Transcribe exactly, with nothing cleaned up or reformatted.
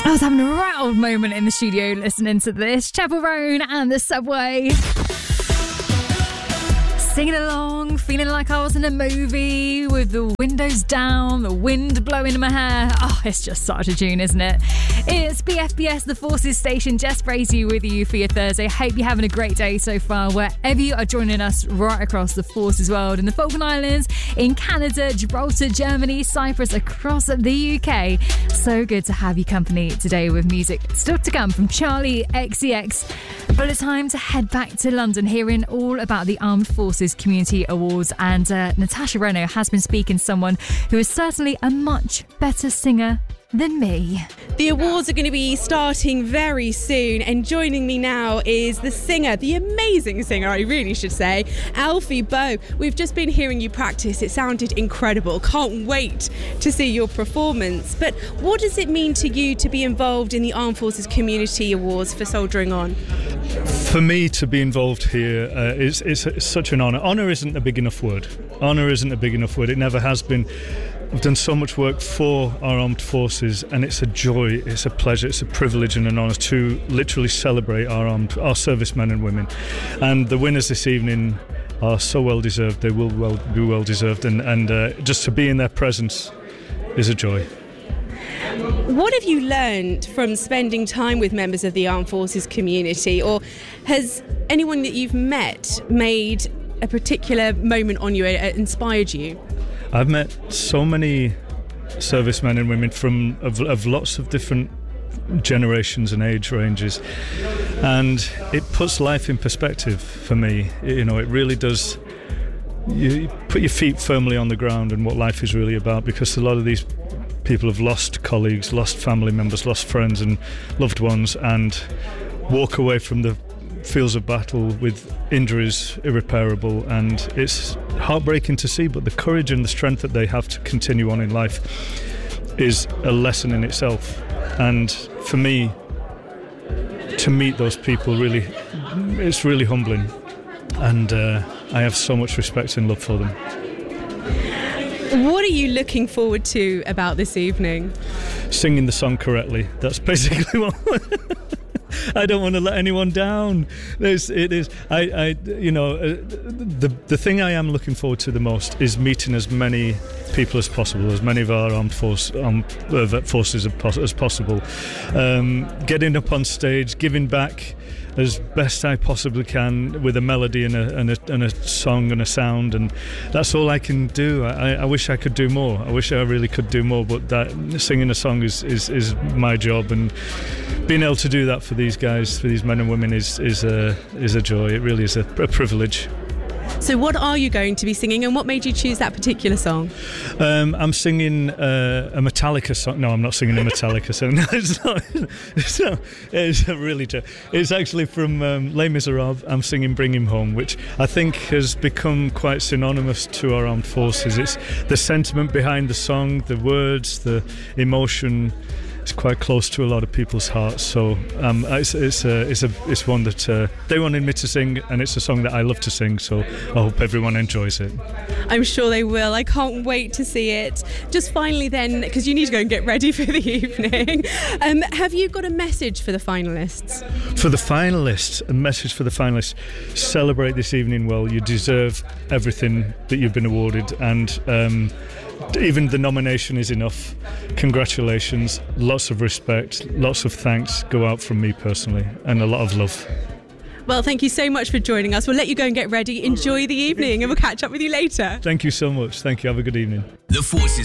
I was having a right old moment in the studio listening to this. Chapel Roan and the Subway. Singing along, feeling like I was in a movie with the windows down, the wind blowing in my hair. Oh, it's just such a tune, isn't it? It's B F B S, the Forces Station. Jess Bracey with you for your Thursday. Hope you're having a great day so far, wherever you are joining us right across the Forces world, in the Falkland Islands, in Canada, Gibraltar, Germany, Cyprus, across the U K. So good to have you company today with music still to come from Charlie X C X. But it's time to head back to London, hearing all about the Armed Forces Community Awards. And uh, Natasha Renaud has been speaking to someone who is certainly a much better singer than me. The awards are going to be starting very soon, and joining me now is the singer, the amazing singer, I really should say, Alfie Boe. We've just been hearing you practice. It sounded incredible. Can't wait to see your performance. But what does it mean to you to be involved in the Armed Forces Community Awards for Soldiering On? For me to be involved here uh, is, is, is such an honour. Honour isn't a big enough word. Honour isn't a big enough word. It never has been. I've done so much work for our armed forces, and it's a joy, it's a pleasure, it's a privilege and an honour to literally celebrate our armed, our servicemen and women. And the winners this evening are so well deserved. They will well be well deserved, and, and uh, just to be in their presence is a joy. What have you learned from spending time with members of the Armed Forces community, or has anyone that you've met made a particular moment on you, uh, inspired you? I've met so many servicemen and women from of, of lots of different generations and age ranges, and it puts life in perspective for me. You know, it really does. You put your feet firmly on the ground and what life is really about, because a lot of these people have lost colleagues, lost family members, lost friends and loved ones, and walk away from the fields of battle with injuries irreparable, and it's heartbreaking to see, but the courage and the strength that they have to continue on in life is a lesson in itself. And for me to meet those people, really, it's really humbling, and uh, I have so much respect and love for them. What are you looking forward to about this evening? Singing the song correctly. That's basically what I don't want to let anyone down. There's, it is. I, I, you know, uh, the the thing I am looking forward to the most is meeting as many people as possible, as many of our armed force, um, uh, forces as possible. Um, getting up on stage, giving back as best I possibly can with a melody and a, and a and a song and a sound, and that's all I can do. I, I wish I could do more. I wish I really could do more, but that singing a song is, is, is my job, and being able to do that for these guys, for these men and women, is is a is a joy. It really is a, a privilege. So what are you going to be singing, and what made you choose that particular song? Um, I'm singing uh, a Metallica song. No, I'm not singing a Metallica song. No, it's not. It's, not, it's really true. It's actually from um, Les Miserables. I'm singing Bring Him Home, which I think has become quite synonymous to our armed forces. It's the sentiment behind the song, the words, the emotion. It's quite close to a lot of people's hearts, so um, it's it's a, it's a it's one that uh, they wanted me to sing, and it's a song that I love to sing. So I hope everyone enjoys it. I'm sure they will. I can't wait to see it. Just finally, then, because you need to go and get ready for the evening. Um, have you got a message for the finalists? For the finalists, a message for the finalists: celebrate this evening well. You deserve everything that you've been awarded, and um, even the nomination is enough. Congratulations, lots of respect, lots of thanks go out from me personally, and a lot of love. Well, thank you so much for joining us. We'll let you go and get ready. Enjoy the evening, and we'll catch up with you later. Thank you so much. Thank you. Have a good evening. The Forces